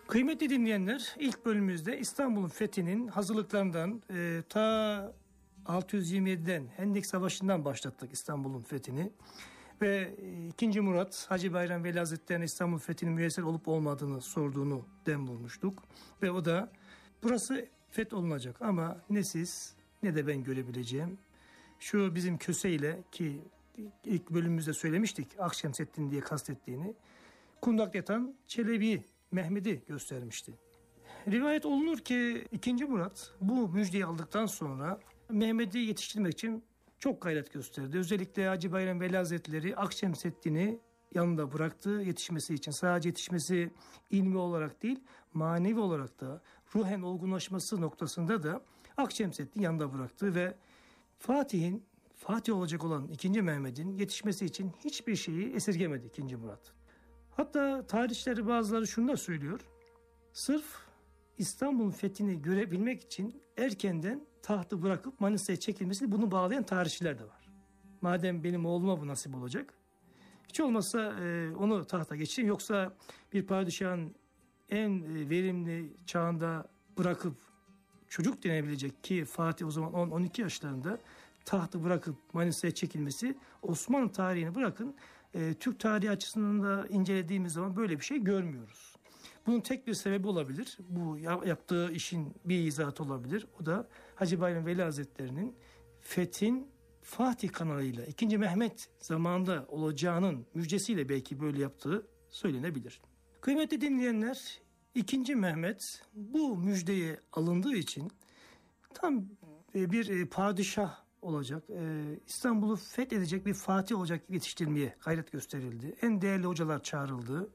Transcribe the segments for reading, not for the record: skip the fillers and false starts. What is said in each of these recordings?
Kıymetli dinleyenler, ilk bölümümüzde İstanbul'un fethinin hazırlıklarından ta 627'den Hendek Savaşı'ndan başlattık İstanbul'un fethini. Ve 2. Murat Hacı Bayram Veli Hazretleri'ne İstanbul fethinin müyesser olup olmadığını sorduğunu dem vurmuştuk. Ve o da burası fetholunacak ama ne siz ne de ben görebileceğim. Şu bizim Köse'yle, ki ilk bölümümüzde söylemiştik Akşemseddin diye kastettiğini, kundakta yatan Çelebi Mehmet'i göstermişti. Rivayet olunur ki 2. Murat bu müjdeyi aldıktan sonra Mehmet'i yetiştirmek için çok gayret gösterdi. Özellikle Hacı Bayram Veli Hazretleri Akşemseddin'i yanında bıraktı yetişmesi için. Sadece yetişmesi ilmi olarak değil, manevi olarak da ruhen olgunlaşması noktasında da Akşemseddin yanında bıraktı ve Fatih olacak olan 2. Mehmet'in yetişmesi için hiçbir şeyi esirgemedi 2. Murat. Hatta tarihçileri bazıları şunu da söylüyor. Sırf İstanbul'un fethini görebilmek için erkenden tahtı bırakıp Manisa'ya çekilmesini bunu bağlayan tarihçiler de var. Madem benim oğluma bu nasip olacak, hiç olmazsa onu tahta geçireyim, yoksa bir padişahın en verimli çağında bırakıp çocuk denebilecek, ki Fatih o zaman 10-12 yaşlarında tahtı bırakıp Manisa'ya çekilmesi, Osmanlı tarihini bırakın Türk tarihi açısından da incelediğimiz zaman böyle bir şey görmüyoruz. Bunun tek bir sebebi olabilir. Bu yaptığı işin bir izahatı olabilir. O da Hacı Bayram Veli Hazretleri'nin fethin Fatih kanalıyla 2. Mehmet zamanında olacağının müjdesiyle belki böyle yaptığı söylenebilir. Kıymetli dinleyenler, 2. Mehmet bu müjdeye alındığı için tam bir padişah olacak, İstanbul'u fethedecek bir Fatih olacak yetiştirmeye gayret gösterildi. En değerli hocalar çağrıldı.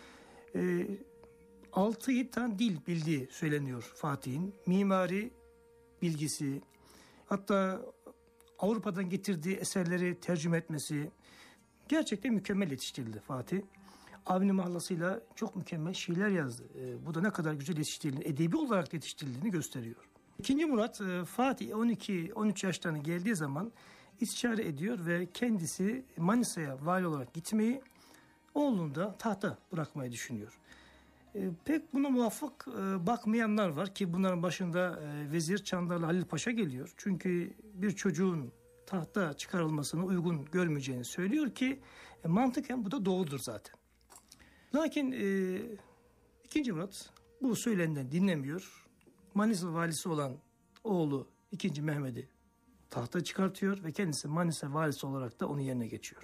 6-7 tane dil bildiği söyleniyor Fatih'in. Mimari bilgisi, hatta Avrupa'dan getirdiği eserleri tercüme etmesi, gerçekten mükemmel yetiştirildi Fatih. Avni Mahlası'yla çok mükemmel şiirler yazdı. Bu da ne kadar güzel yetiştirildiğini, edebi olarak yetiştirildiğini gösteriyor. 2. Murat Fatih 12-13 yaşlarına geldiği zaman istişare ediyor ve kendisi Manisa'ya vali olarak gitmeyi, oğlunu da tahta bırakmayı düşünüyor. Pek buna muvaffak bakmayanlar var ki bunların başında Vezir Çandarlı Halil Paşa geliyor. Çünkü bir çocuğun tahta çıkarılmasını uygun görmeyeceğini söylüyor ki mantıken bu da doğrudur zaten. Lakin 2. Murat bu söylenenden dinlemiyor. Manisa valisi olan oğlu 2. Mehmet'i tahta çıkartıyor ve kendisi Manisa valisi olarak da onun yerine geçiyor.